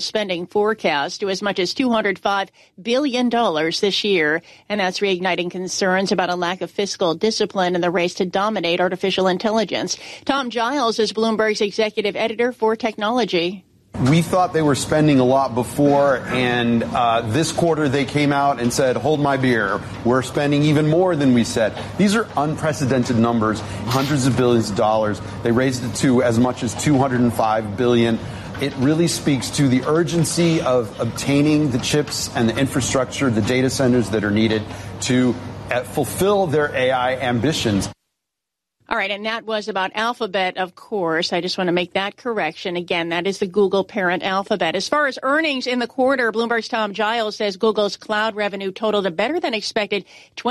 spending forecast to as much as $205 billion this year, and that's reigniting concerns about a lack of fiscal discipline in the race to dominate artificial intelligence. Tom Giles is Bloomberg's executive editor for technology. We thought they were spending a lot before, and this quarter they came out and said, hold my beer. We're spending even more than we said. These are unprecedented numbers, hundreds of billions of dollars. They raised it to as much as $205 billion. It really speaks to the urgency of obtaining the chips and the infrastructure, the data centers that are needed to fulfill their AI ambitions. All right, and that was about Alphabet, of course. I just want to make that correction. Again, that is the Google parent Alphabet. As far as earnings in the quarter, Bloomberg's Tom Giles says Google's cloud revenue totaled a better than expected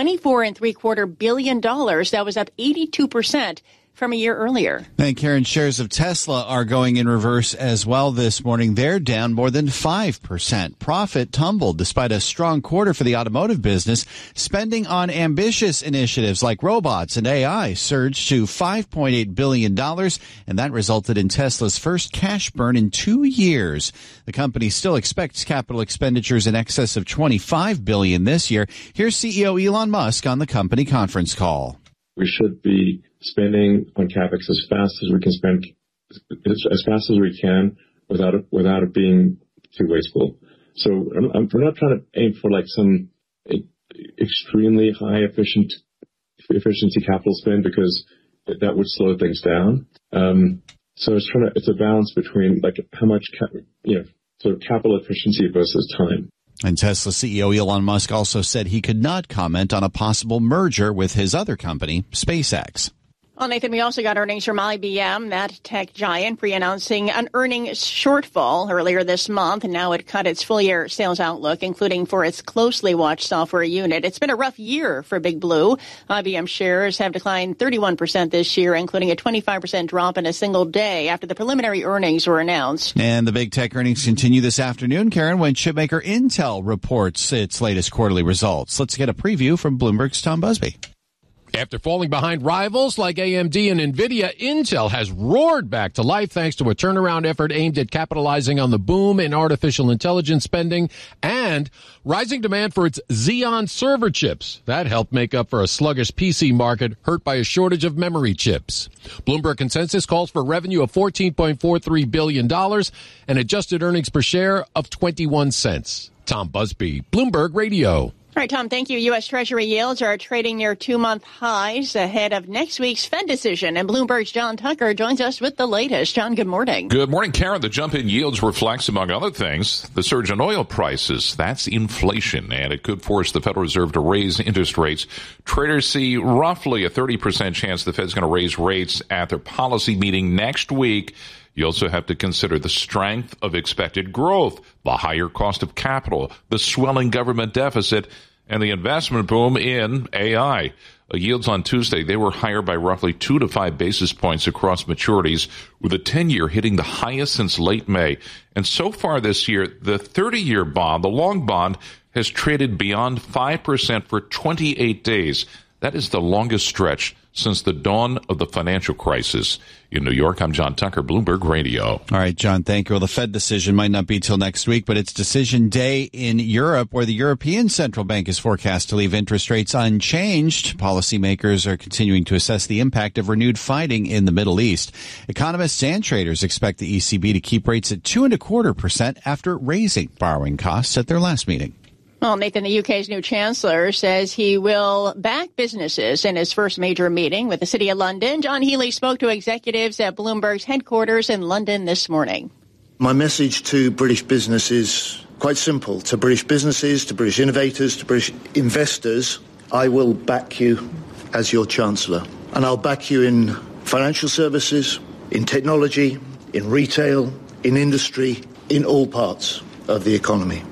$24.75 billion. That was up 82% from a year earlier. And Karen, shares of Tesla are going in reverse as well this morning. They're down more than 5%. Profit tumbled despite a strong quarter for the automotive business. Spending on ambitious initiatives like robots and AI surged to $5.8 billion, and that resulted in Tesla's first cash burn in 2 years. The company still expects capital expenditures in excess of $25 billion this year. Here's CEO Elon Musk on the company conference call. We should be spending on CapEx as fast as we can spend, as fast as we can, without it being too wasteful. So we're not trying to aim for like some extremely high efficiency capital spend, because that would slow things down. So it's a balance between like how much sort of capital efficiency versus time. And Tesla CEO Elon Musk also said he could not comment on a possible merger with his other company, SpaceX. Well, Nathan, we also got earnings from IBM, that tech giant, pre-announcing an earnings shortfall earlier this month, and now it cut its full-year sales outlook, including for its closely watched software unit. It's been a rough year for Big Blue. IBM shares have declined 31% this year, including a 25% drop in a single day after the preliminary earnings were announced. And the big tech earnings continue this afternoon, Karen, when chipmaker Intel reports its latest quarterly results. Let's get a preview from Bloomberg's Tom Busby. After falling behind rivals like AMD and NVIDIA, Intel has roared back to life thanks to a turnaround effort aimed at capitalizing on the boom in artificial intelligence spending and rising demand for its Xeon server chips. That helped make up for a sluggish PC market hurt by a shortage of memory chips. Bloomberg consensus calls for revenue of $14.43 billion and adjusted earnings per share of 21 cents. Tom Busby, Bloomberg Radio. All right, Tom, thank you. U.S. Treasury yields are trading near 2-month highs ahead of next week's Fed decision. And Bloomberg's John Tucker joins us with the latest. John, good morning. Good morning, Karen. The jump in yields reflects, among other things, the surge in oil prices. That's inflation, and it could force the Federal Reserve to raise interest rates. Traders see roughly a 30% chance the Fed's going to raise rates at their policy meeting next week. You also have to consider the strength of expected growth, the higher cost of capital, the swelling government deficit, and the investment boom in AI. Yields on Tuesday, they were higher by roughly 2 to 5 basis points across maturities, with the 10-year hitting the highest since late May. And so far this year, the 30-year bond, the long bond, has traded beyond 5% for 28 days. That is the longest stretch since the dawn of the financial crisis. In New York, I'm John Tucker, Bloomberg Radio. All right, John, thank you. Well, the Fed decision might not be till next week, but it's decision day in Europe, where the European Central Bank is forecast to leave interest rates unchanged. Policymakers are continuing to assess the impact of renewed fighting in the Middle East. Economists and traders expect the ECB to keep rates at 2.25% after raising borrowing costs at their last meeting. Well, Nathan, the UK's new chancellor says he will back businesses in his first major meeting with the City of London. John Healey spoke to executives at Bloomberg's headquarters in London this morning. My message to British business is quite simple. To British businesses, to British innovators, to British investors, I will back you as your chancellor. And I'll back you in financial services, in technology, in retail, in industry, in all parts of the economy.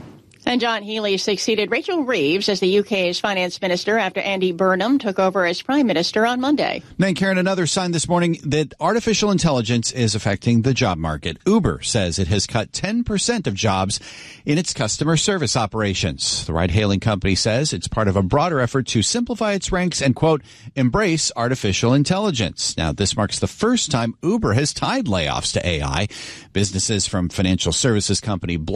And John Healey succeeded Rachel Reeves as the UK's finance minister after Andy Burnham took over as prime minister on Monday. Then, Karen, another sign this morning that artificial intelligence is affecting the job market. Uber says it has cut 10% of jobs in its customer service operations. The ride-hailing company says it's part of a broader effort to simplify its ranks and, quote, embrace artificial intelligence. Now, this marks the first time Uber has tied layoffs to AI. Businesses from financial services company